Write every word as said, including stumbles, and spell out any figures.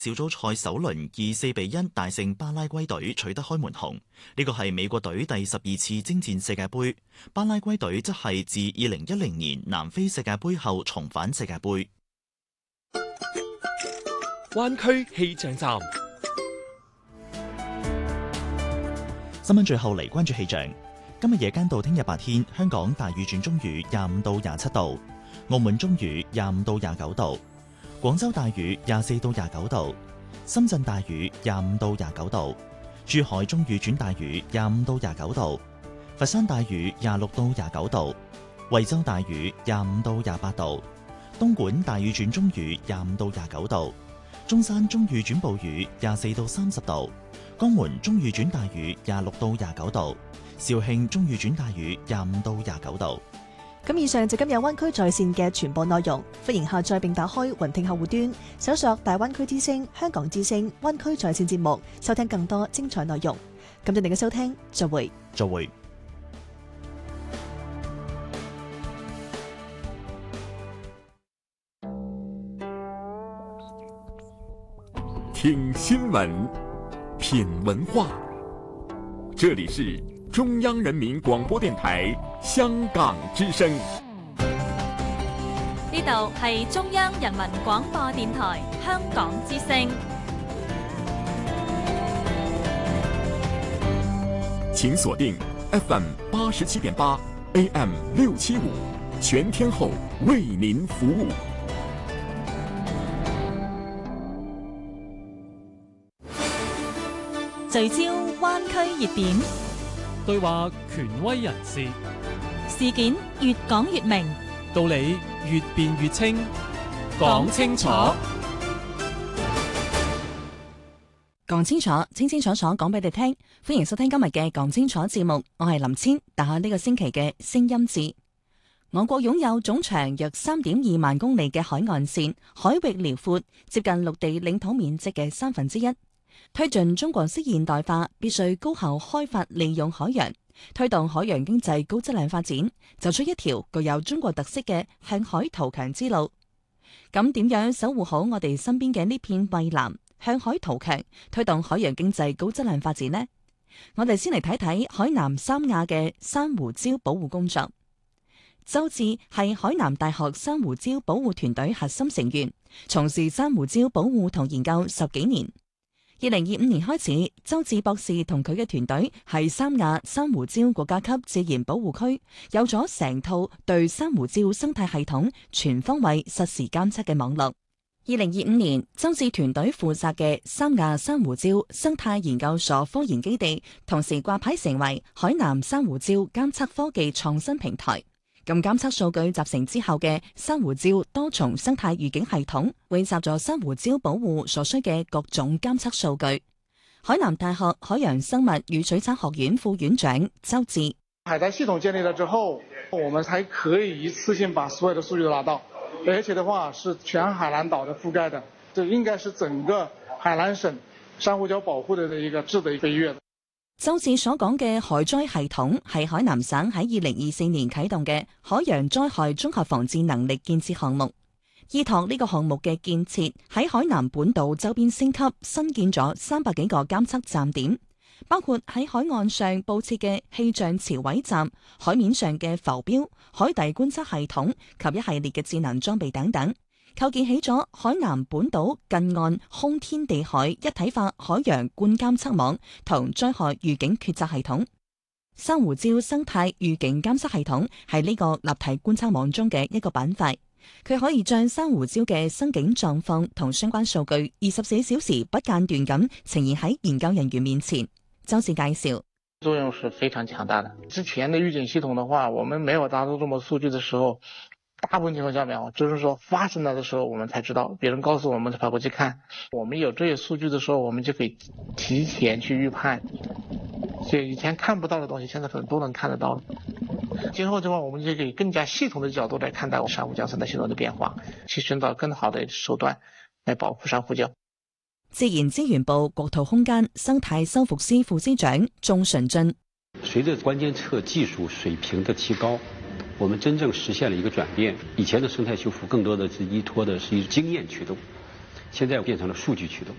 小組賽首輪以四比一大勝巴拉圭隊，取得開門紅。呢個係美國隊第十二次征戰世界盃，巴拉圭隊則係自二零一零年南非世界盃後重返世界盃。 灣區氣象站， 新聞最後嚟關注氣象。今日夜間到聽日白天，香港大雨轉中雨，廿五到廿七度；澳門中雨，廿五到廿九度；廣州大雨，廿四到廿九度；深圳大雨，廿五到廿九度；珠海中雨轉大雨，廿五到廿九度；佛山大雨，廿六到廿九度；惠州大雨，廿五到廿八度；東莞大雨轉中雨，廿五到廿九度；中山中雨轉暴雨，廿四到三十度；江門中雨轉大雨，廿六到廿九度；肇慶中雨轉大雨，廿五到廿九度。 咁以上就今日灣區在線嘅全部內容，歡迎下載並打開雲聽客戶端，搜索大灣區之聲、香港之聲、灣區在線節目，收聽更多精彩內容。感謝你嘅收聽，再會。 再會。 聽新聞，品文化，這裏是中央人民廣播電台香港之聲。 呢度係中央人民廣播電台香港之聲。 請鎖定 F M 八十七點八 A M 六七五，全天候為您服務。 聚焦灣區熱點， 對話權威人士， 事件越講越明， 道理越辯越清，講清楚， 講清楚，清清楚楚講俾你聽。歡迎收聽今日嘅講清楚節目，我係林千，打下呢個星期嘅聲音字。我國擁有總長約三點二萬公里嘅海岸線，海域遼闊，接近陸地領土面積嘅三分之一。推進中國式現代化，必須高效開發利用海洋，推動海洋經濟高質量發展，走出一條具有中國特色嘅向海圖強之路。咁點樣守護好我哋身邊嘅呢片蔚藍，向海圖強，推動海洋經濟高質量發展呢？我哋先嚟睇睇海南三亞嘅珊瑚礁保護工作。周志係海南大學珊瑚礁保護團隊核心成員，從事珊瑚礁保護同研究十幾年。二零二五年開始，周志博士同佢嘅團隊喺三亞珊瑚礁國家級自然保護區有咗成套對珊瑚礁生態系統全方位實時監測嘅網絡。二零二五年，周志團隊負責嘅三亞珊瑚礁生態研究所科研基地，同時掛牌成為海南珊瑚礁監測科技創新平台。咁監測數據集成之後嘅珊瑚礁多重生態預警系統，匯集咗珊瑚礁保護所需嘅各種監測數據。海南大學海洋生物與水產學院副院長周志： 海帶系統建立了之後，我們才可以一次性把所有的數據都拿到，而且的話是全海南島的覆蓋的，這應該是整個海南省珊瑚礁保護的一個質的飛躍。 周志所講嘅海災系統係海南省喺二零二四年啟動嘅海洋災害綜合防治能力建設項目。依託呢個項目嘅建設，喺海南本島周邊升級，新建咗三百幾個監測站點，包括喺海岸上佈設嘅氣象潮位站、海面上嘅浮標、海底觀測系統及一系列嘅智能裝備等等，構建起咗海南本島近岸空天地海一體化海洋觀監測網同災害預警決策系統。珊瑚礁生態預警監測系統係呢個立體觀測網中嘅一個板塊，佢可以將珊瑚礁嘅生境狀況同相關數據二十四小時不間斷咁呈現喺研究人員面前。周志介紹， 作用是非常強大的。之前的預警系統的話，我們沒有拿到這麼數據的時候，大部分情況下面，就是說發生了的時候，我們才知道，別人告訴我們才跑過去看。我們有這些數據的時候，我們就可以提前去預判。所以以前看不到的東西，現在可能都能看得到。今後的話，我們就可以更加系統的角度來看待珊瑚礁生態系統的變化，去尋找更好的手段來保護珊瑚礁。 自然資源部國土空間生態修復司副司長鍾順進： 隨着關監測技術水平的提高，我們真正實現了一個轉變。以前的生態修復更多的是依託的是一經驗驅動， 现在变成了数据驱动。